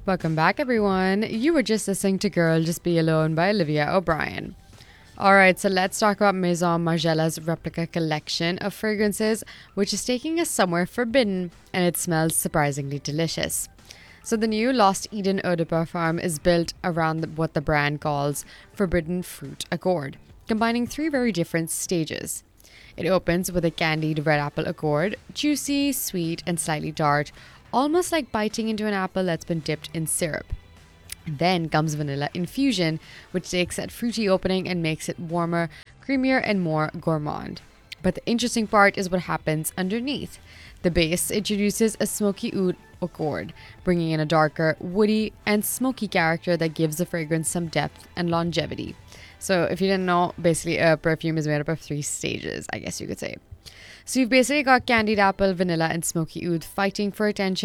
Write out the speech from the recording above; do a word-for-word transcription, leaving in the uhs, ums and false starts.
Welcome back, everyone. You were just listening to Girl Just Be Alone by Olivia O'Brien. Alright, so let's talk about Maison Margiela's replica collection of fragrances, which is taking us somewhere forbidden, and it smells surprisingly delicious. So the new Lost Eden Eau de Parfum is built around the, what the brand calls Forbidden Fruit Accord, combining three very different stages. It opens with a candied red apple accord, juicy, sweet, and slightly tart, almost like biting into an apple that's been dipped in syrup. Then comes vanilla infusion, which takes that fruity opening and makes it warmer, creamier, and more gourmand. But the interesting part is what happens underneath. The base introduces a smoky oud accord, bringing in a darker, woody, and smoky character that gives the fragrance some depth and longevity. So if you didn't know, basically a perfume is made up of three stages, I guess you could say. So you've basically got candied apple, vanilla, and smoky oud fighting for attention